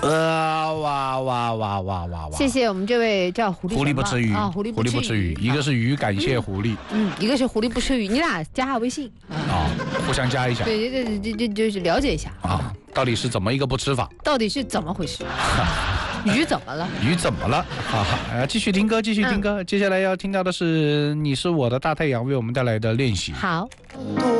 哇！ 谢谢我们这位叫狐狸不吃鱼啊，狐狸不吃鱼， 一个是鱼，感谢狐狸， 一个是狐狸不吃鱼，你俩加下微信啊，互相加一下， 对，就是了解一下啊，到底是怎么一个不吃法？ 到底是怎么回事？鱼怎么了？ 鱼怎么了？继续听歌，继续听歌。接下来要听到的是《你是我的大太阳》为我们带来的练习。 好。